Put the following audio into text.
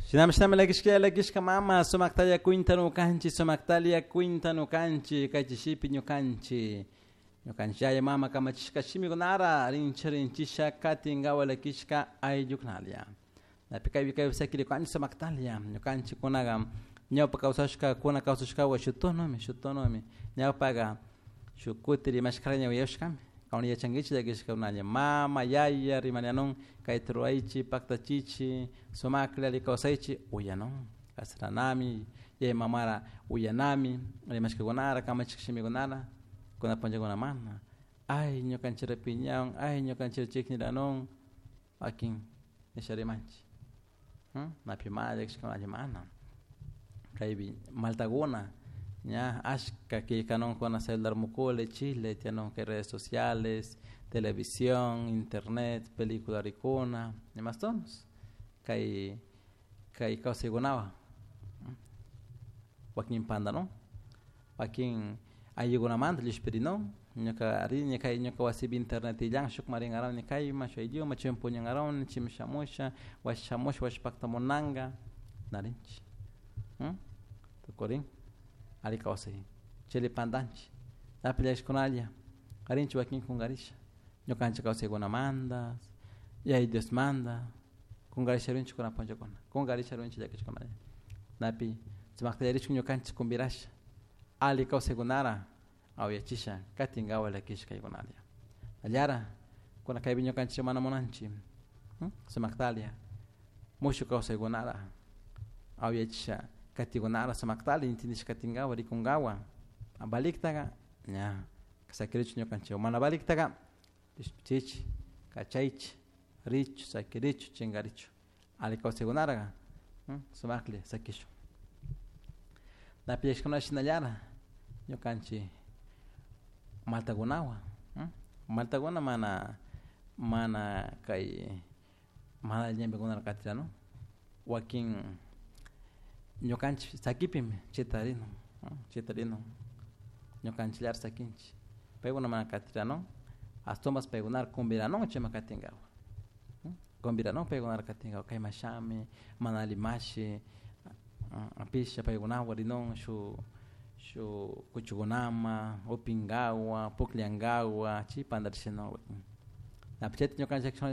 Shinam lakishka mama sumaktalia kuinta no kanchi sumaktalia kuinta no kanchi kachishipi no kanchi. No kanchi mama kama chishka shimi gonara rinchisha katinga wala kishka ay yuknalia. Na pika vika usakili kanchi sumaktalia no kanchi kunaga nyopa kausashka kuna kausashka wa shutonomi nyapaga shukutiri mashkaranya yoshkam. Kauni ya changichi da kishka unanya mama yaya rimanianon kaitruaichi paktachichi somakla likosaichi uyanon kasranami ye mamara uyanami rimashka gonara kama chikshimi gonara kuna panja gona mana ay nyokanchira piñaon ay nyokanchira chikni danon akin nisharimanchi na pimada kishka mana kaibi maltagona ya ashka que canon con celular mukole Chile tienen que redes sociales televisión internet película ricona y más tonos kai causa gonaba wakin panda no wakin ayugona mand lispirino nyoka ari nyoka wasibi internet yang shuk maringaran nikai masho idioma chempo nyangaron chimshamosha washamosh washpakta monanga narinchi to korin ali kawsai chele pandanchi tapilha esconalia arinchi wakin kungarisha nyokancha kawsai gona manda ya Dios manda kungarisha rinchi kuna panja kona kungarisha rinchi ya kishkona napi smakta rinchi nyokancha kumbirasha ali kawsai gonara au yachisha katinga wala kishka gonalia alyara kuna kaibi nyokancha mana monanchi smaktalia mushu kawsai gonara au yachisha katigonara samaktali intinish katingawa rikungawa abalik taga nya kasakirich nyokanche mana balik taga chichi kachaich rich sakirich chingarich aliko segonara samakle sakisho na pia shikona shinayara nyokanche maltagonawa maltagona mana kai mana nyembe gonara katirano wakin nyokanchi sakipim chetarino nyokanchi lar sakinchi peguna mana katirano astomas pegunar combirano chema katingawa combirano pegunar katingawa kai mashame manali mashi apisha pegunawa rinon shu kuchugonama opingawa pokliangawa chi pandarshino na pchet nyokanchi